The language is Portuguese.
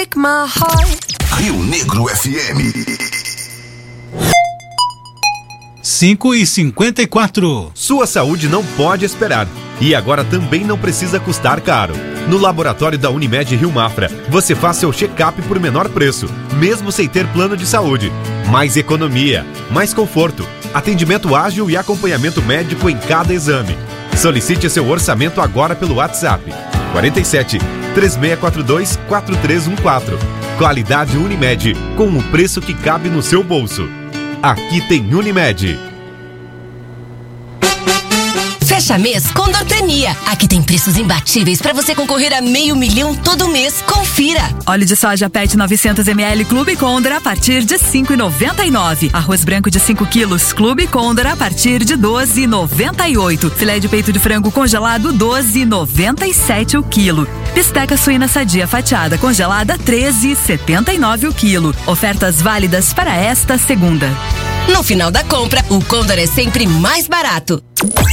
break my heart. Rio Negro FM. 5h54. Sua saúde não pode esperar. E agora também não precisa custar caro. No laboratório da Unimed Rio Mafra, você faz seu check-up por menor preço, mesmo sem ter plano de saúde. Mais economia, mais conforto, atendimento ágil e acompanhamento médico em cada exame. Solicite seu orçamento agora pelo WhatsApp 47 3642 4314. Qualidade Unimed, com o preço que cabe no seu bolso. Aqui tem Unimed. Fecha mês Condortania. Aqui tem preços imbatíveis para você concorrer a R$500 mil todo mês. Confira. Óleo de soja PET 900 ml Clube Condor a partir de R$ 5,99. Arroz branco de 5 quilos Clube Condor a partir de R$ 12,98. Filé de peito de frango congelado R$ 12,97 o quilo. Bisteca suína sadia fatiada congelada R$ 13,79 o quilo. Ofertas válidas para esta segunda. No final da compra, o Condor é sempre mais barato.